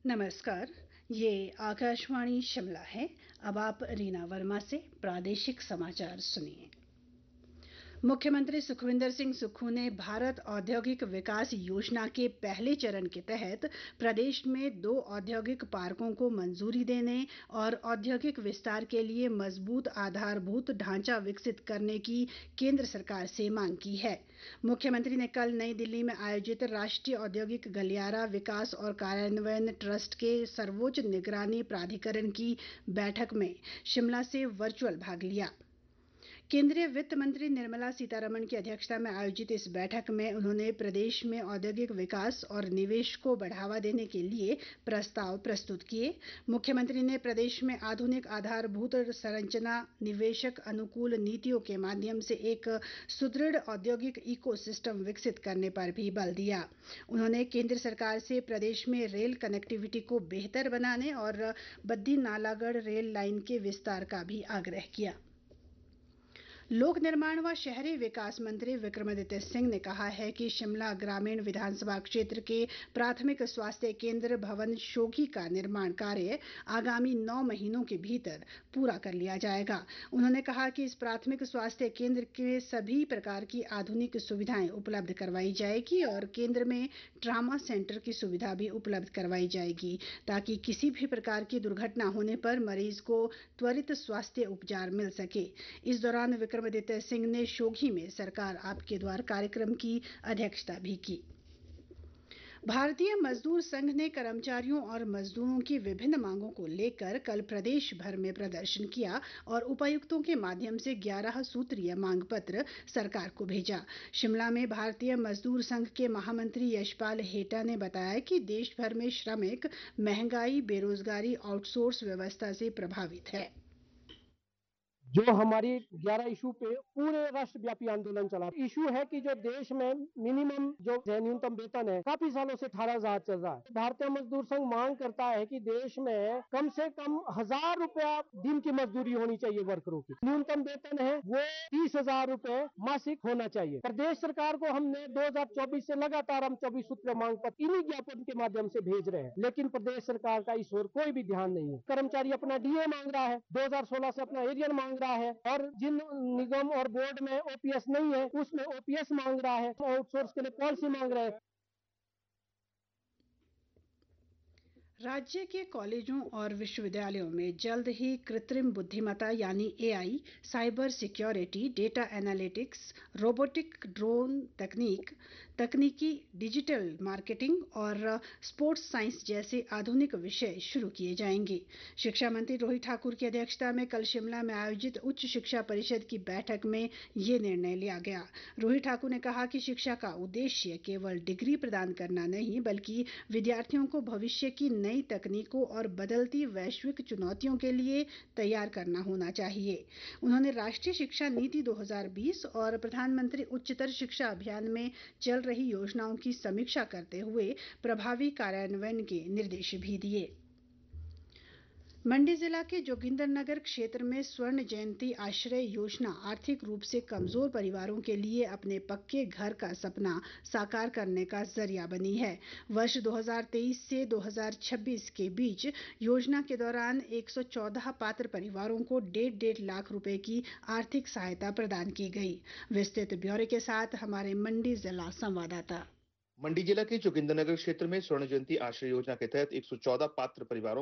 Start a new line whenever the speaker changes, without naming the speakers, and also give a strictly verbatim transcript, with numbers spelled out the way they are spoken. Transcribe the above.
नमस्कार। ये आकाशवाणी शिमला है। अब आप रीना वर्मा से प्रादेशिक समाचार सुनिए। मुख्यमंत्री सुखविंदर सिंह सुक्खू ने भारत औद्योगिक विकास योजना के पहले चरण के तहत प्रदेश में दो औद्योगिक पार्कों को मंजूरी देने और औद्योगिक विस्तार के लिए मजबूत आधारभूत ढांचा विकसित करने की केंद्र सरकार से मांग की है। मुख्यमंत्री ने कल नई दिल्ली में आयोजित राष्ट्रीय औद्योगिक गलियारा विकास और कार्यान्वयन ट्रस्ट के सर्वोच्च निगरानी प्राधिकरण की बैठक में शिमला से वर्चुअल भाग लिया। केंद्रीय वित्त मंत्री निर्मला सीतारमण की अध्यक्षता में आयोजित इस बैठक में उन्होंने प्रदेश में औद्योगिक विकास और निवेश को बढ़ावा देने के लिए प्रस्ताव प्रस्तुत किए। मुख्यमंत्री ने प्रदेश में आधुनिक आधारभूत संरचना निवेशक अनुकूल नीतियों के माध्यम से एक सुदृढ़ औद्योगिक इकोसिस्टम विकसित करने पर भी बल दिया। उन्होंने केंद्र सरकार से प्रदेश में रेल कनेक्टिविटी को बेहतर बनाने और बद्दी नालागढ़ रेल लाइन के विस्तार का भी आग्रह किया। लोक निर्माण व शहरी विकास मंत्री विक्रमादित्य सिंह ने कहा है कि शिमला ग्रामीण विधानसभा क्षेत्र के प्राथमिक स्वास्थ्य केंद्र भवन शोघी का निर्माण कार्य आगामी नौ महीनों के भीतर पूरा कर लिया जाएगा। उन्होंने कहा कि इस प्राथमिक स्वास्थ्य केंद्र के सभी प्रकार की आधुनिक सुविधाएं उपलब्ध करवाई जाएगी और केंद्र में ट्रामा सेंटर की सुविधा भी उपलब्ध करवाई जाएगी ताकि किसी भी प्रकार की दुर्घटना होने पर मरीज को त्वरित स्वास्थ्य उपचार मिल सके। इस दौरान विक्रमादित्य सिंह ने शोघी में सरकार आपके द्वार कार्यक्रम की अध्यक्षता भी की। भारतीय मजदूर संघ ने कर्मचारियों और मजदूरों की विभिन्न मांगों को लेकर कल प्रदेश भर में प्रदर्शन किया और उपायुक्तों के माध्यम से ग्यारह सूत्रीय मांग पत्र सरकार को भेजा। शिमला में भारतीय मजदूर संघ के महामंत्री यशपाल हेटा ने बताया कि देश भर में श्रमिक महंगाई, बेरोजगारी, आउटसोर्स व्यवस्था से प्रभावित है।
जो हमारी ग्यारह इशू पे पूरे राष्ट्रव्यापी आंदोलन चला। इशू है कि जो देश में मिनिमम जो न्यूनतम वेतन है काफी सालों से अठारह हजार चल रहा है। भारतीय मजदूर संघ मांग करता है कि देश में कम से कम हजार रुपया दिन की मजदूरी होनी चाहिए वर्करों की। न्यूनतम वेतन है वो तीस हजार रुपए मासिक होना चाहिए। प्रदेश सरकार को हमने दो हजार चौबीस से लगातार हम चौबीस सूत्र मांग पत्र इन्हीं ज्ञापन के माध्यम से भेज रहे हैं, लेकिन प्रदेश सरकार का इस ओर कोई भी ध्यान नहीं है। कर्मचारी अपना डीए मांग रहा है, दो हजार सोलह से अपना एरियर मांग रहा है और जिन निगम और बोर्ड में ओपीएस नहीं है उसमें ओपीएस मांग रहा है, आउटसोर्स के लिए पॉलिसी मांग रहा है।
राज्य के कॉलेजों और विश्वविद्यालयों में जल्द ही कृत्रिम बुद्धिमत्ता यानी AI, cyber security, data analytics, robotic drone तकनीक, तकनीकी डिजिटल मार्केटिंग और स्पोर्ट्स साइंस जैसे आधुनिक विषय शुरू किए जाएंगे। शिक्षा मंत्री रोहित ठाकुर की अध्यक्षता में कल शिमला में आयोजित उच्च शिक्षा परिषद की बैठक में ये निर्णय लिया गया। रोहित ठाकुर ने कहा कि शिक्षा का उद्देश्य केवल डिग्री प्रदान करना नहीं बल्कि विद्यार्थियों को भविष्य की नई तकनीकों और बदलती वैश्विक चुनौतियों के लिए तैयार करना होना चाहिए। उन्होंने राष्ट्रीय शिक्षा नीति दो हज़ार बीस और प्रधानमंत्री उच्चतर शिक्षा अभियान में चल रही योजनाओं की समीक्षा करते हुए प्रभावी कार्यान्वयन के निर्देश भी दिए। मंडी जिला के जोगिंदरनगर क्षेत्र में स्वर्ण जयंती आश्रय योजना आर्थिक रूप से कमजोर परिवारों के लिए अपने पक्के घर का सपना साकार करने का जरिया बनी है। वर्ष दो हज़ार तेईस से दो हज़ार छब्बीस के बीच योजना के दौरान एक सौ चौदह पात्र परिवारों को डेढ़ डेढ़ लाख रुपए की आर्थिक सहायता प्रदान की गई। विस्तृत ब्यौरे के साथ हमारे मंडी जिला संवाददाता।
मंडी जिला के जोगिंदरनगर क्षेत्र में स्वर्ण जयंती आश्रय योजना के तहत एक सौ चौदह पात्र परिवारों